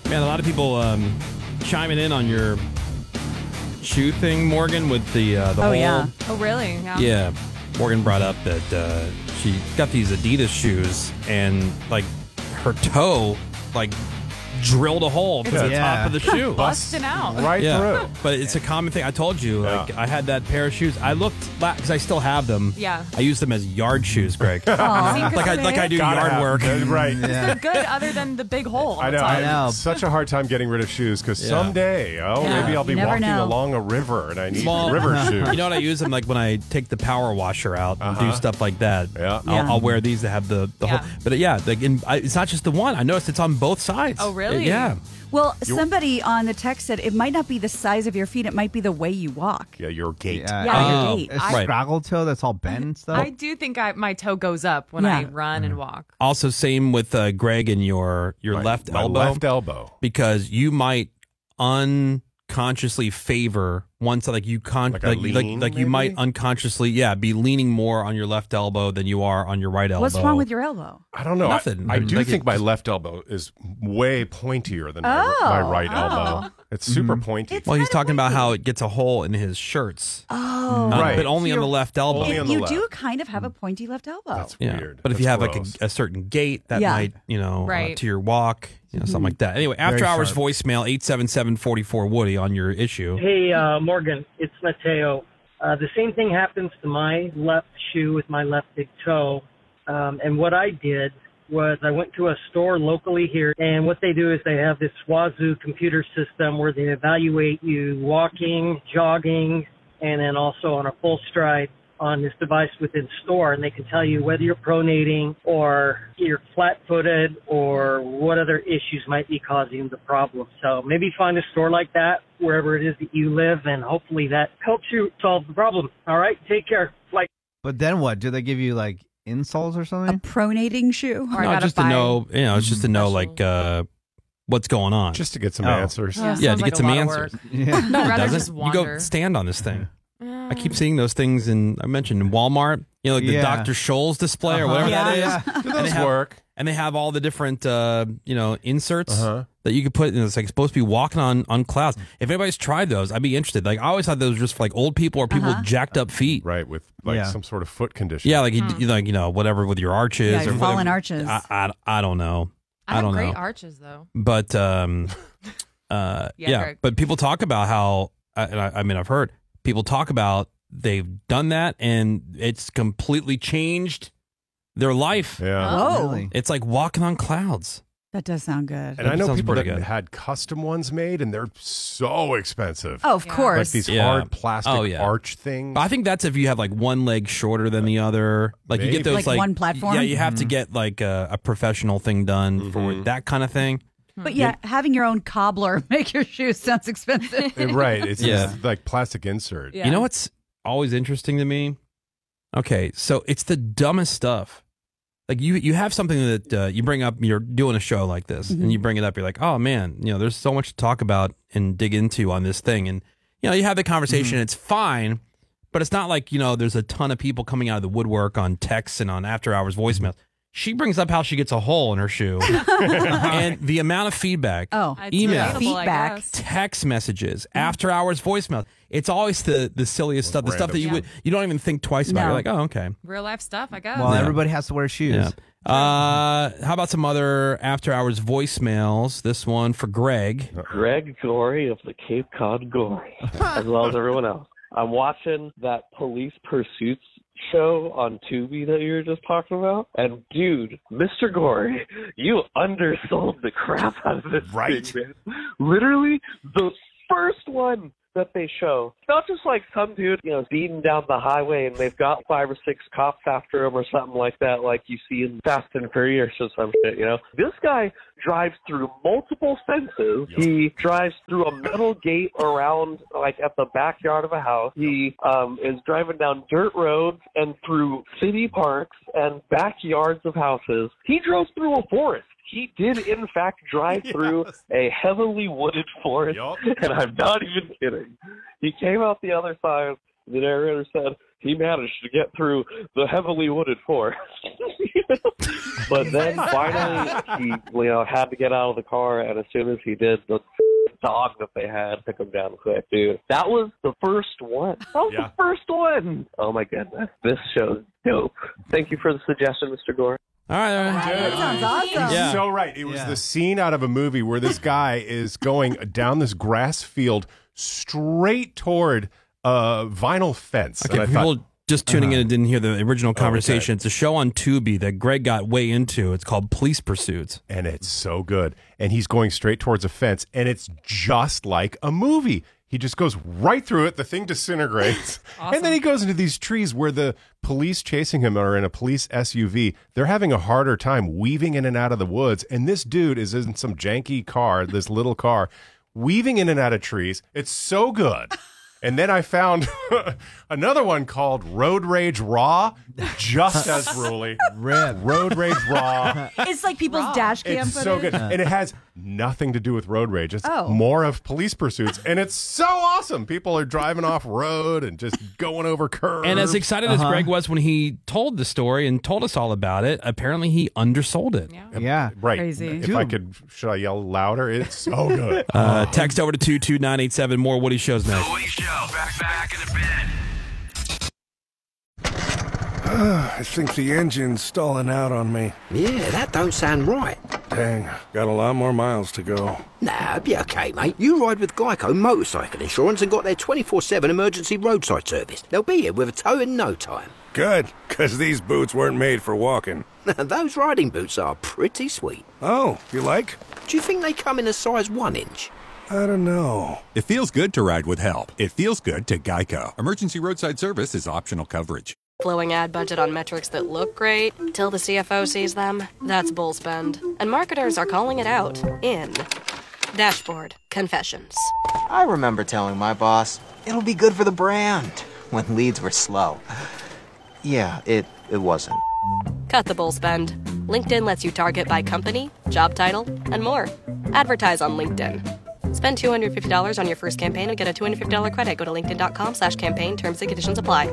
Man, a lot of people chiming in on your shoe thing, Morgan, with the whole... yeah. Oh, really? Yeah. Morgan brought up that she got these Adidas shoes and, like, her toe, like, drilled a hole to the top of the shoe. Busting out. Right through. But it's a common thing. I told you, like, I had that pair of shoes. I looked, because I still have them. Yeah. I use them as yard shoes, Greg. See, 'cause like I do Gotta yard have work. them. Right. they're good other than the big hole. I know. I know. Such a hard time getting rid of shoes because Yeah. someday, maybe I'll be You never walking know. along a river and I need Well, river shoes. You know what I use them like when I take the power washer out and do stuff like that. Yeah. I'll wear these that have the Yeah. whole. But like it's not just the one. I noticed it's on both sides. Oh, really? Yeah. Well, somebody on the text said it might not be the size of your feet; it might be the way you walk. Yeah, your gait. Yeah, Oh. your gait. A Right. scraggle toe that's all bent and stuff. I do think my toe goes up when Yeah. I run and walk. Also, same with Greg and your left My elbow. left elbow. Because you might unconsciously favor one side, like you Like I lean, like you might maybe? unconsciously, be leaning more on your left elbow than you are on your right elbow. What's wrong with your elbow? I don't know. Nothing. I do Like think it my just- left elbow is way pointier than my right elbow. It's super pointy. Well, he's talking about how it gets a hole in his shirts. Oh, Right. But only on the left elbow. Only on the you left. do kind of have a pointy left elbow. That's Yeah. weird. But if That's you have gross. like a certain gait, that Yeah. might, Right. to your walk, something like that. Anyway, after Very hours sharp. voicemail 877-44 Woody on your issue. Hey, Morgan, it's Mateo. The same thing happens to my left shoe with my left big toe. And what I did was I went to a store locally here, and what they do is they have this Wazoo computer system where they evaluate you walking, jogging, and then also on a full stride on this device within store, and they can tell you whether you're pronating or you're flat-footed or what other issues might be causing the problem. So maybe find a store like that wherever it is that you live, and hopefully that helps you solve the problem. All right, take care. Like. But then what? Do they give you like insoles or A something? pronating shoe. Or I No, gotta just to buy- know, it's just to know like what's going on. Just to get some Oh. answers. Yeah, yeah, sounds to like get a some lot of answers. work. Yeah. I'd rather Doesn't just you wander. go stand on this thing? I keep seeing those things I mentioned in Walmart, like the Yeah. Dr. Scholl's display or whatever that is. Yeah. Do And those they have- work? And they have all the different, inserts Uh-huh. that you could put. It's like supposed to be walking on clouds. If anybody's tried those, I'd be interested. Like I always thought those were just for like old people or people with jacked up feet. Right, with like Yeah. some sort of foot condition. Yeah, like you like whatever with your arches Yeah, or your fallen whatever. arches. I don't know. I have don't great know. arches, though. But Greg. but people talk about how I mean I've heard people talk about they've done that and it's completely changed their life. Yeah. Oh, Really? It's like walking on clouds. that does sound good. And I know Sounds people that pretty good. had custom ones made, and they're so expensive. Oh, of Yeah. course. Like these Yeah. hard plastic Oh, yeah. arch things. But I think that's if you have like one leg shorter than the other. Like you get Maybe. those Like one platform? Yeah, you have to get like a professional thing done for that kind of thing. But yeah, having your own cobbler make your shoes sounds expensive. Right. It's Yeah. this, like plastic insert. Yeah. You know what's always interesting to me? Okay, so it's the dumbest stuff. Like you have something that you bring up. You're doing a show like this, and you bring it up. You're like, oh man, there's so much to talk about and dig into on this thing, and you have the conversation. It's fine, but it's not like there's a ton of people coming out of the woodwork on texts and on after hours voicemails. She brings up how she gets a hole in her shoe, and the amount of feedback. Oh, It's email, relatable, I feedback. guess. text messages, after hours voicemails. It's always the silliest stuff, the stuff that random you don't even think twice about. No. You're like, oh, okay. Real life stuff, I guess. Well, Yeah. everybody has to wear shoes. Yeah. How about some other after hours voicemails? This one for Greg. Greg Gorey of the Cape Cod Gory, as well as everyone else. I'm watching that Police Pursuits show on Tubi that you were just talking about, and dude, Mr. Gorey, you undersold the crap out of this Right. thing, man. Literally, the first one that they show, not just like some dude, speeding down the highway and they've got 5 or 6 cops after him or something like that, like you see in Fast and Furious or some shit, This guy drives through multiple fences. He drives through a metal gate around, like, at the backyard of a house. He is driving down dirt roads and through city parks and backyards of houses. He drove through a forest. He did, in fact, drive through a heavily wooded forest, Yup. and I'm not even kidding. He came out the other side, The narrator said he managed to get through the heavily wooded forest. But then finally he had to get out of the car, and as soon as he did, the dog that they had took him down quick, dude. That was the first one. The first one. Oh my goodness. This show's dope. Thank you for the suggestion, Mr. Gore. All right. That sounds awesome. Yeah. So right. It was the scene out of a movie where this guy is going down this grass field straight toward a vinyl fence. Okay, And I people thought, just tuning in and didn't hear the original conversation. okay. It's a show on Tubi that Greg got way into. It's called Police Pursuits. and it's so good. And he's going straight towards a fence, and it's just like a movie. He just goes right through it. The thing disintegrates. And then he goes into these trees where the police chasing him are in a police SUV. They're having a harder time weaving in and out of the woods. And this dude is in some janky car, this little car, weaving in and out of trees. It's so good. And then I found another one called Road Rage Raw, just as ruly. Road Rage Raw. It's like people's dash cam It's footage. so good. And it has nothing to do with road rage. It's Oh. more of police pursuits. And it's so awesome. People are driving off road and just going over curbs. And as excited as Greg was when he told the story and told us all about it, apparently he undersold it. Yeah. Right. Crazy. If I could, should I yell louder? It's so good. Text over to 22987. More Woody shows next. The Woody Show. Back in the bed. I think the engine's stalling out on me. Yeah, that don't sound right. Dang, got a lot more miles to go. Nah, be okay, mate. You ride with Geico Motorcycle Insurance and got their 24/7 emergency roadside service. They'll be here with a tow in no time. Good, because these boots weren't made for walking. Those riding boots are pretty sweet. Oh, you like? Do you think they come in a size 1 inch? I don't know. It feels good to ride with help. It feels good to Geico. Emergency roadside service is optional coverage. Blowing ad budget on metrics that look great till the CFO sees them. That's bull spend. And marketers are calling it out in Dashboard Confessions. I remember telling my boss, it'll be good for the brand, when leads were slow. Yeah, it wasn't. Cut the bull spend. LinkedIn lets you target by company, job title, and more. Advertise on LinkedIn. Spend $250 on your first campaign and get a $250 credit. Go to linkedin.com/campaign. Terms and conditions apply.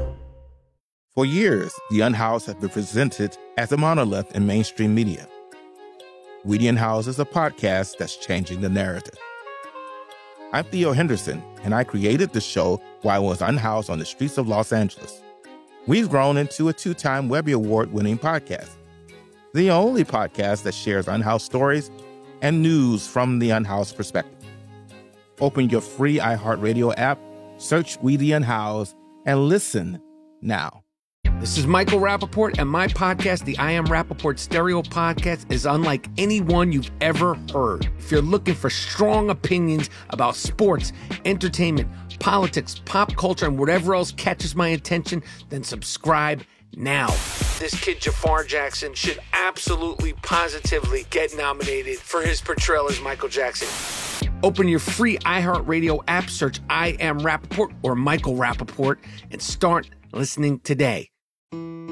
For years, The Unhoused has been presented as a monolith in mainstream media. We The Unhoused is a podcast that's changing the narrative. I'm Theo Henderson, and I created the show while I was unhoused on the streets of Los Angeles. We've grown into a 2-time Webby Award-winning podcast. The only podcast that shares unhoused stories and news from the unhoused perspective. Open your free iHeartRadio app, search We The Unhoused, and listen now. This is Michael Rappaport, and my podcast, the I Am Rappaport Stereo Podcast, is unlike any one you've ever heard. If you're looking for strong opinions about sports, entertainment, politics, pop culture, and whatever else catches my attention, then subscribe now. This kid Jafar Jackson should absolutely, positively get nominated for his portrayal as Michael Jackson. Open your free iHeartRadio app, search I Am Rappaport or Michael Rappaport, and start listening today.